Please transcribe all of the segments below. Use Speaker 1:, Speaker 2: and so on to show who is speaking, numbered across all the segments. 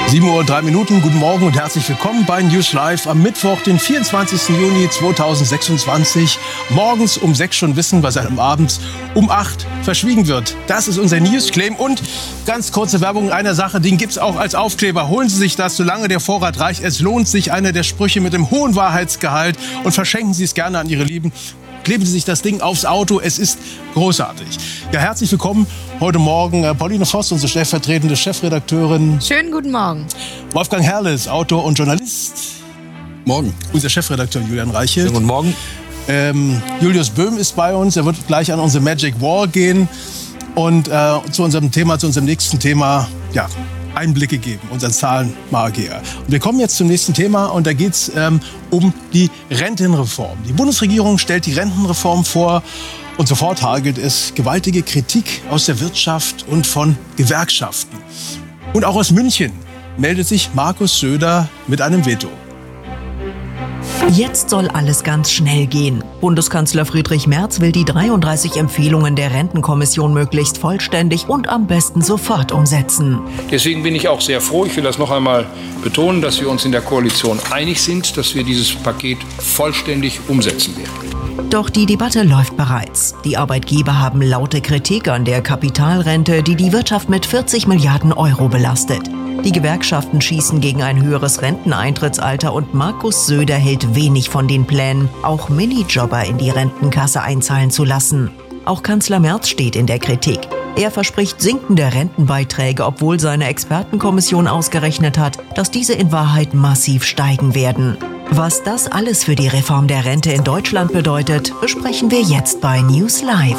Speaker 1: 7:03 Uhr, guten Morgen und herzlich willkommen bei News Live am Mittwoch, den 24. Juni 2026. Morgens um 6 schon wissen, was einem abends um 8 verschwiegen wird. Das ist unser News-Claim und ganz kurze Werbung in einer Sache, den gibt's auch als Aufkleber. Holen Sie sich das, solange der Vorrat reicht. Es lohnt sich, einer der Sprüche mit dem hohen Wahrheitsgehalt, und verschenken Sie es gerne an Ihre Lieben. Kleben Sie sich das Ding aufs Auto, es ist großartig. Ja, herzlich willkommen heute Morgen Pauline Voss, unsere stellvertretende Chefredakteurin.
Speaker 2: Schönen guten Morgen.
Speaker 1: Wolfgang Herrles, Autor und Journalist. Morgen. Unser Chefredakteur Julian Reichelt.
Speaker 3: Schönen guten Morgen.
Speaker 1: Julius Böhm ist bei uns, er wird gleich an unsere Magic Wall gehen und zu unserem nächsten Thema, ja, Einblicke geben, unseren Zahlenmagier. Und wir kommen jetzt zum nächsten Thema und da geht es um die Rentenreform. Die Bundesregierung stellt die Rentenreform vor und sofort hagelt es gewaltige Kritik aus der Wirtschaft und von Gewerkschaften. Und auch aus München meldet sich Markus Söder mit einem Veto.
Speaker 4: Jetzt soll alles ganz schnell gehen. Bundeskanzler Friedrich Merz will die 33 Empfehlungen der Rentenkommission möglichst vollständig und am besten sofort umsetzen.
Speaker 5: Deswegen bin ich auch sehr froh, ich will das noch einmal betonen, dass wir uns in der Koalition einig sind, dass wir dieses Paket vollständig umsetzen werden.
Speaker 4: Doch die Debatte läuft bereits. Die Arbeitgeber haben laute Kritik an der Kapitalrente, die die Wirtschaft mit 40 Milliarden Euro belastet. Die Gewerkschaften schießen gegen ein höheres Renteneintrittsalter und Markus Söder hält wenig von den Plänen, auch Minijobber in die Rentenkasse einzahlen zu lassen. Auch Kanzler Merz steht in der Kritik. Er verspricht sinkende Rentenbeiträge, obwohl seine Expertenkommission ausgerechnet hat, dass diese in Wahrheit massiv steigen werden. Was das alles für die Reform der Rente in Deutschland bedeutet, besprechen wir jetzt bei News Live.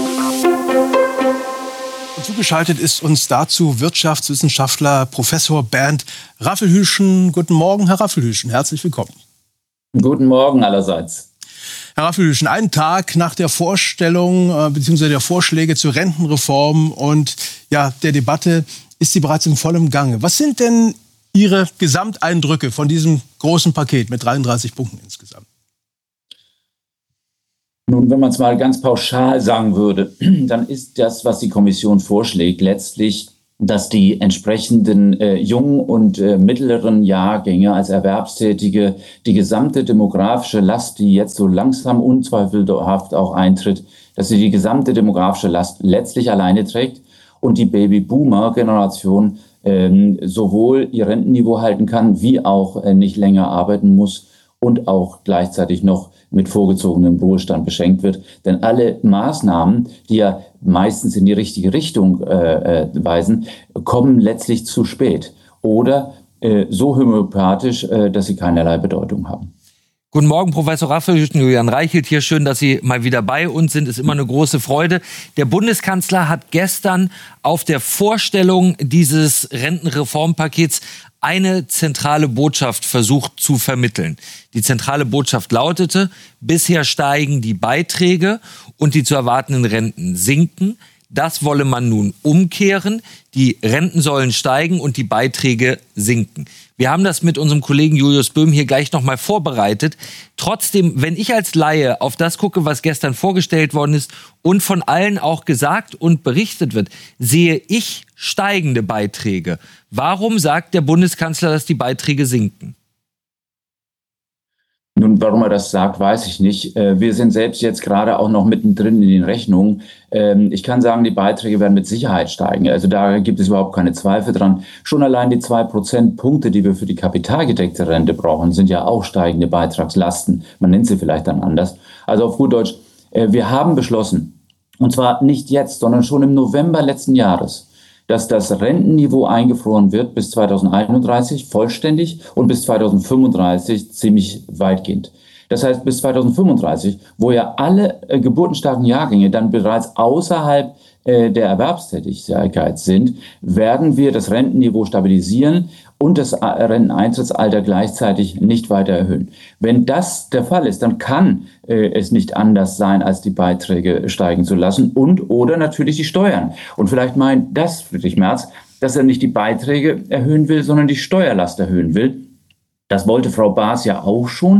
Speaker 1: Zugeschaltet ist uns dazu Wirtschaftswissenschaftler Professor Bernd Raffelhüschen. Guten Morgen, Herr Raffelhüschen. Herzlich willkommen.
Speaker 6: Guten Morgen allerseits.
Speaker 1: Herr Raffelhüschen, einen Tag nach der Vorstellung bzw. der Vorschläge zur Rentenreform und ja, der Debatte ist sie bereits in vollem Gange. Was sind denn Ihre Gesamteindrücke von diesem großen Paket mit 33 Punkten insgesamt?
Speaker 6: Nun, wenn man es mal ganz pauschal sagen würde, dann ist das, was die Kommission vorschlägt, letztlich, dass die entsprechenden jungen und mittleren Jahrgänge als Erwerbstätige die gesamte demografische Last, die jetzt so langsam unzweifelhaft auch eintritt, dass sie die gesamte demografische Last letztlich alleine trägt und die Baby-Boomer-Generation sowohl ihr Rentenniveau halten kann, wie auch nicht länger arbeiten muss und auch gleichzeitig noch mit vorgezogenem Ruhestand beschenkt wird. Denn alle Maßnahmen, die ja meistens in die richtige Richtung weisen, kommen letztlich zu spät oder so homöopathisch, dass sie keinerlei Bedeutung haben.
Speaker 3: Guten Morgen, Professor Raffelhüschen, Julian Reichelt hier. Schön, dass Sie mal wieder bei uns sind. Ist immer eine große Freude. Der Bundeskanzler hat gestern auf der Vorstellung dieses Rentenreformpakets eine zentrale Botschaft versucht zu vermitteln. Die zentrale Botschaft lautete: Bisher steigen die Beiträge und die zu erwartenden Renten sinken. Das wolle man nun umkehren. Die Renten sollen steigen und die Beiträge sinken. Wir haben das mit unserem Kollegen Julius Böhm hier gleich nochmal vorbereitet. Trotzdem, wenn ich als Laie auf das gucke, was gestern vorgestellt worden ist und von allen auch gesagt und berichtet wird, sehe ich steigende Beiträge. Warum sagt der Bundeskanzler, dass die Beiträge sinken?
Speaker 6: Nun, warum er das sagt, weiß ich nicht. Wir sind selbst jetzt gerade auch noch mittendrin in den Rechnungen. Ich kann sagen, die Beiträge werden mit Sicherheit steigen. Also da gibt es überhaupt keine Zweifel dran. Schon allein die 2 Prozentpunkte, die wir für die kapitalgedeckte Rente brauchen, sind ja auch steigende Beitragslasten. Man nennt sie vielleicht dann anders. Also auf gut Deutsch, wir haben beschlossen, und zwar nicht jetzt, sondern schon im November letzten Jahres, dass das Rentenniveau eingefroren wird bis 2031 vollständig und bis 2035 ziemlich weitgehend. Das heißt, bis 2035, wo ja alle geburtenstarken Jahrgänge dann bereits außerhalb der Erwerbstätigkeit sind, werden wir das Rentenniveau stabilisieren und das Renteneintrittsalter gleichzeitig nicht weiter erhöhen. Wenn das der Fall ist, dann kann es nicht anders sein, als die Beiträge steigen zu lassen und oder natürlich die Steuern. Und vielleicht meint das Friedrich Merz, dass er nicht die Beiträge erhöhen will, sondern die Steuerlast erhöhen will. Das wollte Frau Baas ja auch schon.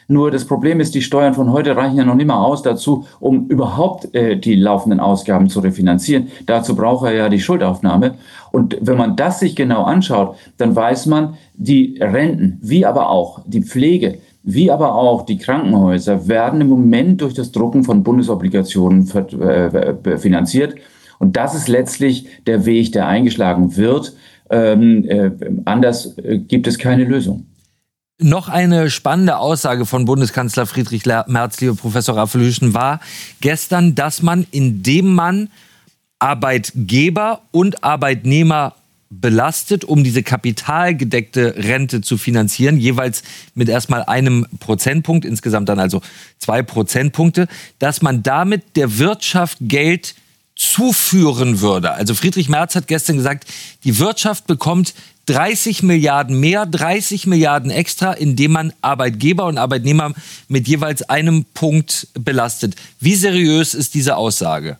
Speaker 6: Nur das Problem ist, die Steuern von heute reichen ja noch nicht mal aus dazu, um überhaupt die laufenden Ausgaben zu refinanzieren. Dazu braucht er ja die Schuldaufnahme. Und wenn man das sich genau anschaut, dann weiß man, die Renten, wie aber auch die Pflege, wie aber auch die Krankenhäuser werden im Moment durch das Drucken von Bundesobligationen finanziert. Und das ist letztlich der Weg, der eingeschlagen wird. Anders gibt es keine Lösung.
Speaker 3: Noch eine spannende Aussage von Bundeskanzler Friedrich Merz, lieber Professor Raphael-Hüschen, war gestern, dass man, indem man Arbeitgeber und Arbeitnehmer belastet, um diese kapitalgedeckte Rente zu finanzieren, jeweils mit erstmal 1 Prozentpunkt, insgesamt dann also 2 Prozentpunkte, dass man damit der Wirtschaft Geld zuführen würde. Also Friedrich Merz hat gestern gesagt, die Wirtschaft bekommt 30 Milliarden mehr, 30 Milliarden extra, indem man Arbeitgeber und Arbeitnehmer mit jeweils 1 Punkt belastet. Wie seriös ist diese Aussage?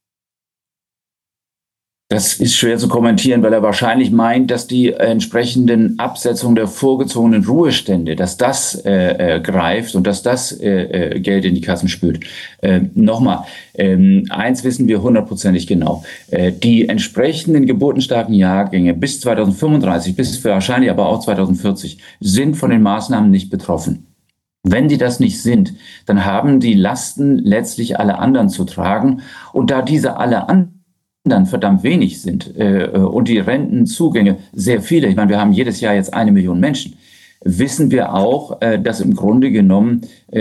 Speaker 6: Das ist schwer zu kommentieren, weil er wahrscheinlich meint, dass die entsprechenden Absetzungen der vorgezogenen Ruhestände, dass das greift und dass das Geld in die Kassen spült. Nochmal, eins wissen wir 100%ig genau. Die entsprechenden geburtenstarken Jahrgänge bis 2035, bis wahrscheinlich aber auch 2040, sind von den Maßnahmen nicht betroffen. Wenn die das nicht sind, dann haben die Lasten letztlich alle anderen zu tragen. Und da diese alle anderen dann verdammt wenig sind und die Rentenzugänge sehr viele, ich meine, wir haben jedes Jahr jetzt 1 Million Menschen, wissen wir auch, dass im Grunde genommen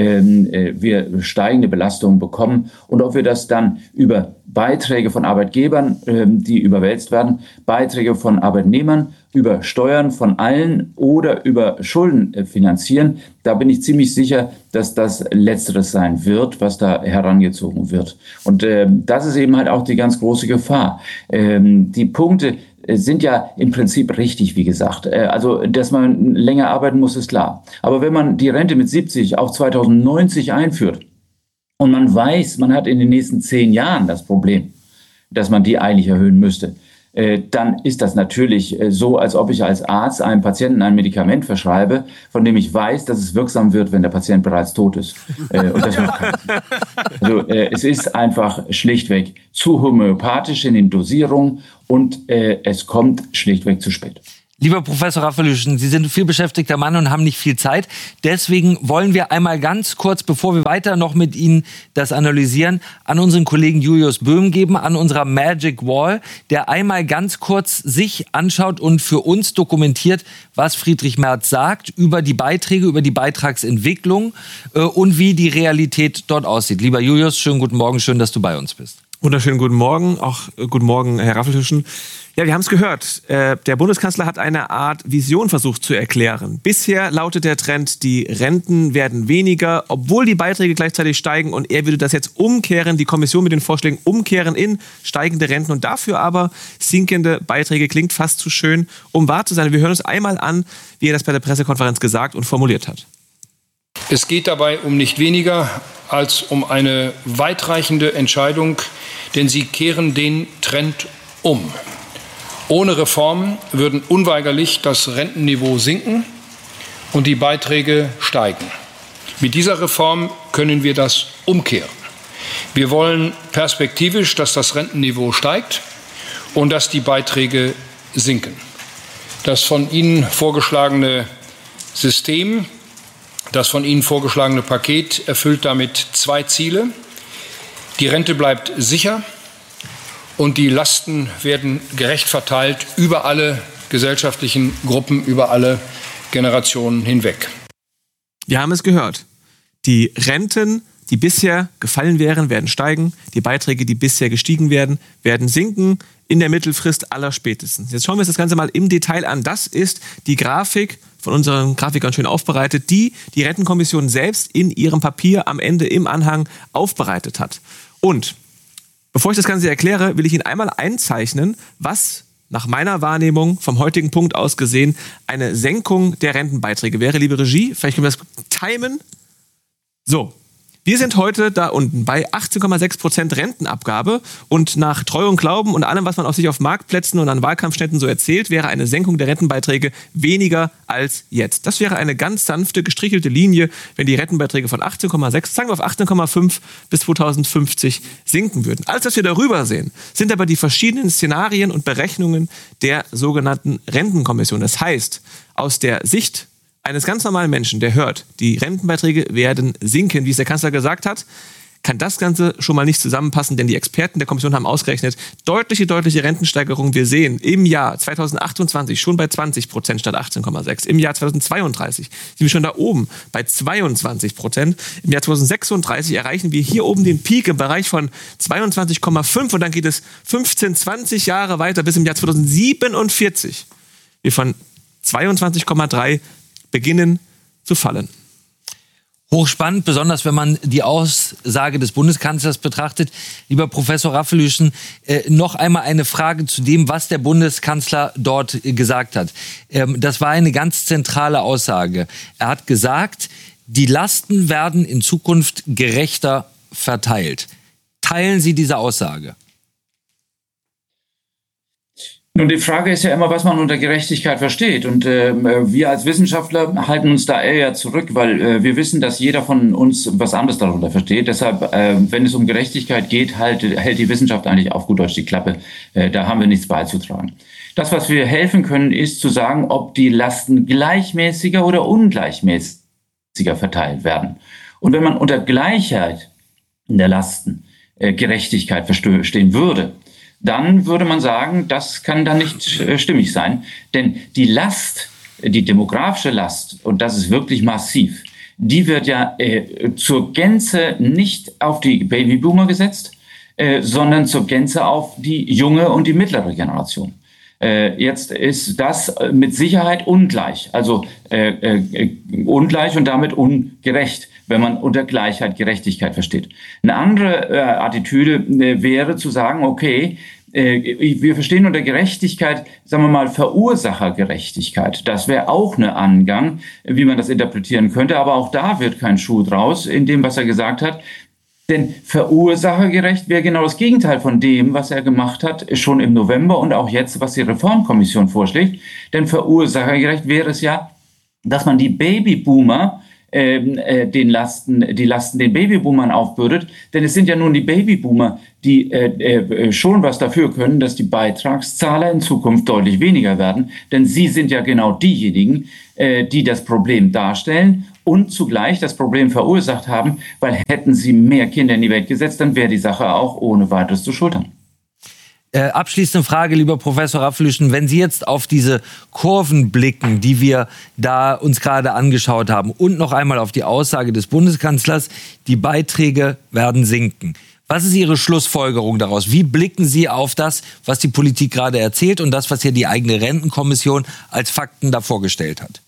Speaker 6: wir steigende Belastungen bekommen. Und ob wir das dann über Beiträge von Arbeitgebern, die überwälzt werden, Beiträge von Arbeitnehmern, über Steuern von allen oder über Schulden finanzieren, da bin ich ziemlich sicher, dass das Letzteres sein wird, was da herangezogen wird. Und das ist eben halt auch die ganz große Gefahr. Die Punkte sind ja im Prinzip richtig, wie gesagt. Also, dass man länger arbeiten muss, ist klar. Aber wenn man die Rente mit 70 auf 2090 einführt und man weiß, man hat in den nächsten 10 Jahren das Problem, dass man die eigentlich erhöhen müsste, dann ist das natürlich so, als ob ich als Arzt einem Patienten ein Medikament verschreibe, von dem ich weiß, dass es wirksam wird, wenn der Patient bereits tot ist. Und das macht keinen Sinn. Also, es ist einfach schlichtweg zu homöopathisch in den Dosierungen und es kommt schlichtweg zu spät.
Speaker 3: Lieber Professor Raphael-Hüschen, Sie sind ein vielbeschäftigter Mann und haben nicht viel Zeit. Deswegen wollen wir einmal ganz kurz, bevor wir weiter noch mit Ihnen das analysieren, an unseren Kollegen Julius Böhm geben, an unserer Magic Wall, der einmal ganz kurz sich anschaut und für uns dokumentiert, was Friedrich Merz sagt über die Beiträge, über die Beitragsentwicklung und wie die Realität dort aussieht. Lieber Julius, schönen guten Morgen, schön, dass du bei uns bist.
Speaker 2: Wunderschönen guten Morgen, auch guten Morgen, Herr Raphael-Hüschen. Ja, wir haben es gehört. Der Bundeskanzler hat eine Art Vision versucht zu erklären. Bisher lautet der Trend, die Renten werden weniger, obwohl die Beiträge gleichzeitig steigen. Und er würde das jetzt umkehren, die Kommission mit den Vorschlägen umkehren in steigende Renten und dafür aber sinkende Beiträge. Klingt fast zu schön, um wahr zu sein. Wir hören uns einmal an, wie er das bei der Pressekonferenz gesagt und formuliert hat.
Speaker 5: Es geht dabei um nicht weniger als um eine weitreichende Entscheidung, denn sie kehren den Trend um. Ohne Reformen würden unweigerlich das Rentenniveau sinken und die Beiträge steigen. Mit dieser Reform können wir das umkehren. Wir wollen perspektivisch, dass das Rentenniveau steigt und dass die Beiträge sinken. Das von Ihnen vorgeschlagene System, das von Ihnen vorgeschlagene Paket erfüllt damit 2 Ziele. Die Rente bleibt sicher und die Lasten werden gerecht verteilt über alle gesellschaftlichen Gruppen, über alle Generationen hinweg.
Speaker 2: Wir haben es gehört. Die Renten, die bisher gefallen wären, werden steigen. Die Beiträge, die bisher gestiegen werden, werden sinken. In der Mittelfrist allerspätestens. Jetzt schauen wir uns das Ganze mal im Detail an. Das ist die Grafik von unseren Grafikern schön aufbereitet, die die Rentenkommission selbst in ihrem Papier am Ende im Anhang aufbereitet hat. Und bevor ich das Ganze erkläre, will ich Ihnen einmal einzeichnen, was nach meiner Wahrnehmung vom heutigen Punkt aus gesehen eine Senkung der Rentenbeiträge wäre. Liebe Regie, vielleicht können wir das timen. So, Wir sind heute da unten bei 18,6% Rentenabgabe und nach Treu und Glauben und allem, was man auf sich auf Marktplätzen und an Wahlkampfstätten so erzählt, wäre eine Senkung der Rentenbeiträge weniger als jetzt. Das wäre eine ganz sanfte, gestrichelte Linie, wenn die Rentenbeiträge von 18,6, sagen wir auf 18,5 bis 2050 sinken würden. Alles, was wir darüber sehen, sind aber die verschiedenen Szenarien und Berechnungen der sogenannten Rentenkommission. Das heißt, aus der Sicht eines ganz normalen Menschen, der hört, die Rentenbeiträge werden sinken, wie es der Kanzler gesagt hat, kann das Ganze schon mal nicht zusammenpassen, denn die Experten der Kommission haben ausgerechnet, deutliche Rentensteigerungen. Wir sehen im Jahr 2028 schon bei 20% statt 18,6. Im Jahr 2032 sind wir schon da oben bei 22%. Im Jahr 2036 erreichen wir hier oben den Peak im Bereich von 22,5 und dann geht es 15, 20 Jahre weiter bis im Jahr 2047. Wir von 22,3 beginnen zu fallen.
Speaker 3: Hochspannend, besonders wenn man die Aussage des Bundeskanzlers betrachtet. Lieber Professor Raffelüschen, noch einmal eine Frage zu dem, was der Bundeskanzler dort gesagt hat. Das war eine ganz zentrale Aussage. Er hat gesagt, die Lasten werden in Zukunft gerechter verteilt. Teilen Sie diese Aussage?
Speaker 6: Nun, die Frage ist ja immer, was man unter Gerechtigkeit versteht. Und wir als Wissenschaftler halten uns da eher zurück, weil wir wissen, dass jeder von uns was anderes darunter versteht. Deshalb, wenn es um Gerechtigkeit geht, hält die Wissenschaft eigentlich auf gut Deutsch die Klappe. Da haben wir nichts beizutragen. Das, was wir helfen können, ist zu sagen, ob die Lasten gleichmäßiger oder ungleichmäßiger verteilt werden. Und wenn man unter Gleichheit in der Lasten Gerechtigkeit verstehen würde, dann würde man sagen, das kann dann nicht stimmig sein. Denn die Last, die demografische Last, und das ist wirklich massiv, die wird ja zur Gänze nicht auf die Babyboomer gesetzt, sondern zur Gänze auf die junge und die mittlere Generation. Jetzt ist das mit Sicherheit ungleich, also ungleich und damit ungerecht, wenn man unter Gleichheit Gerechtigkeit versteht. Eine andere Attitüde wäre zu sagen, okay, wir verstehen unter Gerechtigkeit, sagen wir mal, Verursachergerechtigkeit. Das wäre auch ein Angang, wie man das interpretieren könnte, aber auch da wird kein Schuh draus in dem, was er gesagt hat. Denn verursachergerecht wäre genau das Gegenteil von dem, was er gemacht hat, schon im November und auch jetzt, was die Reformkommission vorschlägt. Denn verursachergerecht wäre es ja, dass man die Babyboomer die Lasten den Babyboomern aufbürdet. Denn es sind ja nun die Babyboomer, die schon was dafür können, dass die Beitragszahler in Zukunft deutlich weniger werden. Denn sie sind ja genau diejenigen, die das Problem darstellen und zugleich das Problem verursacht haben, weil hätten sie mehr Kinder in die Welt gesetzt, dann wäre die Sache auch ohne weiteres zu schultern.
Speaker 3: Abschließende Frage, lieber Professor Raffelüschen. Wenn Sie jetzt auf diese Kurven blicken, die wir da uns gerade angeschaut haben, und noch einmal auf die Aussage des Bundeskanzlers, die Beiträge werden sinken. Was ist Ihre Schlussfolgerung daraus? Wie blicken Sie auf das, was die Politik gerade erzählt und das, was hier die eigene Rentenkommission als Fakten da vorgestellt hat?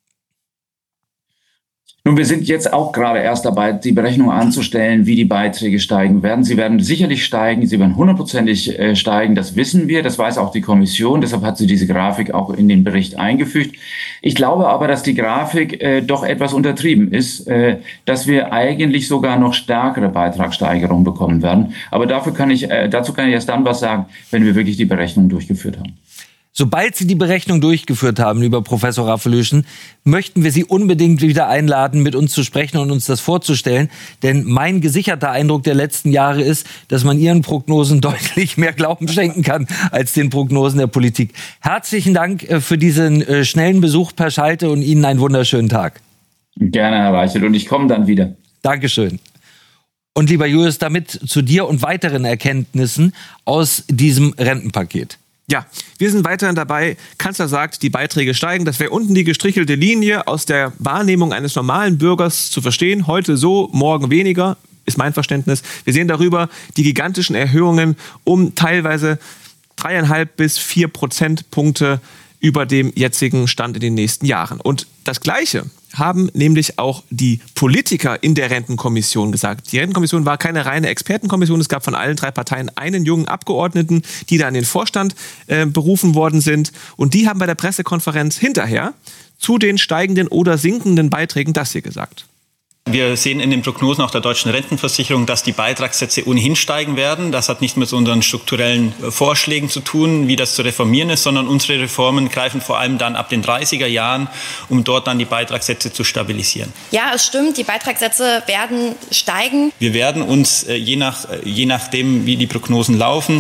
Speaker 6: Nun, wir sind jetzt auch gerade erst dabei, die Berechnung anzustellen, wie die Beiträge steigen werden. Sie werden sicherlich steigen, sie werden hundertprozentig steigen, das wissen wir, das weiß auch die Kommission, deshalb hat sie diese Grafik auch in den Bericht eingefügt. Ich glaube aber, dass die Grafik doch etwas untertrieben ist, dass wir eigentlich sogar noch stärkere Beitragssteigerungen bekommen werden. Aber dazu kann ich erst dann was sagen, wenn wir wirklich die Berechnung durchgeführt haben.
Speaker 3: Sobald Sie die Berechnung durchgeführt haben, lieber Professor Raffelüschen, möchten wir Sie unbedingt wieder einladen, mit uns zu sprechen und uns das vorzustellen. Denn mein gesicherter Eindruck der letzten Jahre ist, dass man Ihren Prognosen deutlich mehr Glauben schenken kann als den Prognosen der Politik. Herzlichen Dank für diesen schnellen Besuch per Schalte und Ihnen einen wunderschönen Tag.
Speaker 6: Gerne, Herr Reichelt, und ich komme dann wieder.
Speaker 3: Dankeschön. Und lieber Julius, damit zu dir und weiteren Erkenntnissen aus diesem Rentenpaket.
Speaker 2: Ja, wir sind weiterhin dabei. Kanzler sagt, die Beiträge steigen. Das wäre unten die gestrichelte Linie aus der Wahrnehmung eines normalen Bürgers zu verstehen. Heute so, morgen weniger, ist mein Verständnis. Wir sehen darüber die gigantischen Erhöhungen um teilweise 3,5 bis 4 Prozentpunkte über dem jetzigen Stand in den nächsten Jahren. Und das Gleiche haben nämlich auch die Politiker in der Rentenkommission gesagt. Die Rentenkommission war keine reine Expertenkommission. Es gab von allen 3 Parteien einen jungen Abgeordneten, die da in den Vorstand berufen worden sind. Und die haben bei der Pressekonferenz hinterher zu den steigenden oder sinkenden Beiträgen das hier gesagt.
Speaker 7: Wir sehen in den Prognosen auch der deutschen Rentenversicherung, dass die Beitragssätze ohnehin steigen werden. Das hat nicht mit unseren strukturellen Vorschlägen zu tun, wie das zu reformieren ist, sondern unsere Reformen greifen vor allem dann ab den 30er Jahren, um dort dann die Beitragssätze zu stabilisieren.
Speaker 8: Ja, es stimmt, die Beitragssätze werden steigen.
Speaker 7: Wir werden uns, je nachdem, wie die Prognosen laufen,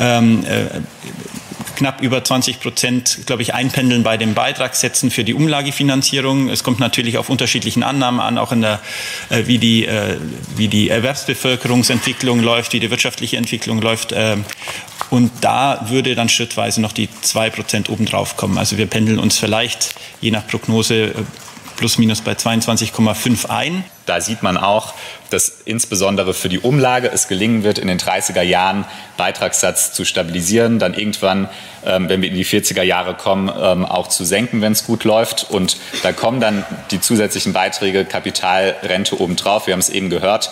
Speaker 7: knapp über 20%, glaube ich, einpendeln bei den Beitragssätzen für die Umlagefinanzierung. Es kommt natürlich auf unterschiedlichen Annahmen an, auch in der, wie die Erwerbsbevölkerungsentwicklung läuft, wie die wirtschaftliche Entwicklung läuft. Und da würde dann schrittweise noch die 2% obendrauf kommen. Also wir pendeln uns vielleicht, je nach Prognose, plus minus bei 22,5 ein.
Speaker 9: Da sieht man auch, dass insbesondere für die Umlage es gelingen wird, in den 30er Jahren Beitragssatz zu stabilisieren, dann irgendwann, wenn wir in die 40er Jahre kommen, auch zu senken, wenn es gut läuft. Und da kommen dann die zusätzlichen Beiträge, Kapital, Rente obendrauf. Wir haben es eben gehört.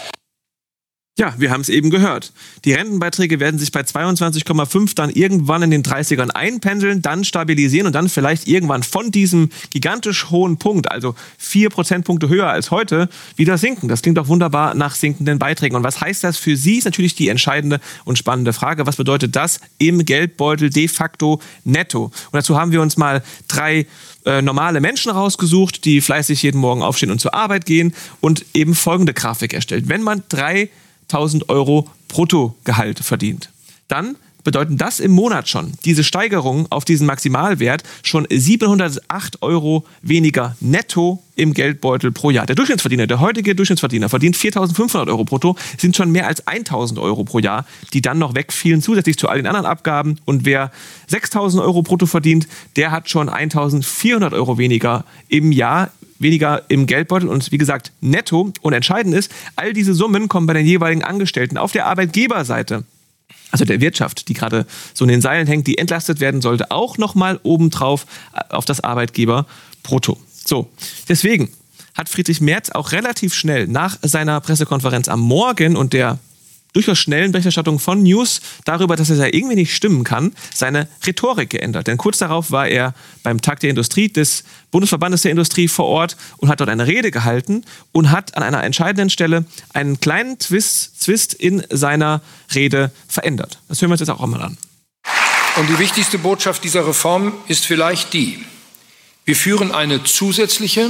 Speaker 2: Ja, wir haben es eben gehört. Die Rentenbeiträge werden sich bei 22,5 dann irgendwann in den 30ern einpendeln, dann stabilisieren und dann vielleicht irgendwann von diesem gigantisch hohen Punkt, also 4 Prozentpunkte höher als heute, wieder sinken. Das klingt doch wunderbar nach sinkenden Beiträgen. Und was heißt das für Sie, ist natürlich die entscheidende und spannende Frage. Was bedeutet das im Geldbeutel de facto netto? Und dazu haben wir uns mal 3 normale Menschen rausgesucht, die fleißig jeden Morgen aufstehen und zur Arbeit gehen und eben folgende Grafik erstellt. Wenn man 3.000 Euro Bruttogehalt verdient, dann bedeuten das im Monat schon, diese Steigerung auf diesen Maximalwert, schon 708 Euro weniger netto im Geldbeutel pro Jahr. Der Durchschnittsverdiener, der heutige Durchschnittsverdiener verdient 4.500 Euro brutto, sind schon mehr als 1.000 Euro pro Jahr, die dann noch wegfielen, zusätzlich zu all den anderen Abgaben. Und wer 6.000 Euro brutto verdient, der hat schon 1.400 Euro weniger im Jahr, weniger im Geldbeutel und wie gesagt netto. Und entscheidend ist, all diese Summen kommen bei den jeweiligen Angestellten auf der Arbeitgeberseite, also der Wirtschaft, die gerade so in den Seilen hängt, die entlastet werden sollte, auch nochmal obendrauf auf das Arbeitgeberbrutto. So, deswegen hat Friedrich Merz auch relativ schnell nach seiner Pressekonferenz am Morgen und der durchaus schnellen Berichterstattung von News darüber, dass es ja irgendwie nicht stimmen kann, seine Rhetorik geändert. Denn kurz darauf war er beim Tag der Industrie des Bundesverbandes der Industrie vor Ort und hat dort eine Rede gehalten und hat an einer entscheidenden Stelle einen kleinen Twist in seiner Rede verändert. Das hören wir uns jetzt auch mal an.
Speaker 5: Und die wichtigste Botschaft dieser Reform ist vielleicht die: Wir führen eine zusätzliche,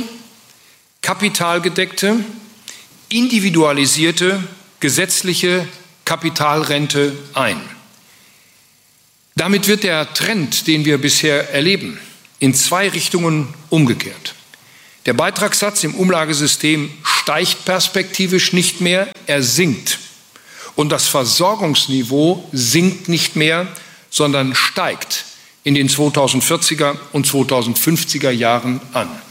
Speaker 5: kapitalgedeckte, individualisierte, gesetzliche Kapitalrente ein. Damit wird der Trend, den wir bisher erleben, in 2 Richtungen umgekehrt. Der Beitragssatz im Umlagesystem steigt perspektivisch nicht mehr, er sinkt. Und das Versorgungsniveau sinkt nicht mehr, sondern steigt in den 2040er und 2050er Jahren an.